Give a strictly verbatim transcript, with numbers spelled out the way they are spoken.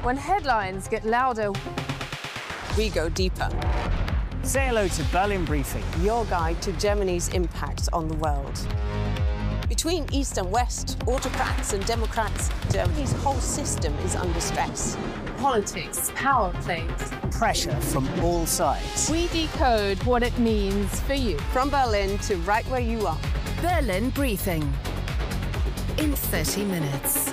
When headlines get louder, we go deeper. Say hello to Berlin Briefing, your guide to Germany's impact on the world. Between East and West, autocrats and democrats, Germany's whole system is under stress. Politics, power plays, pressure from all sides. We decode what it means for you. From Berlin to right where you are. Berlin Briefing in thirty minutes.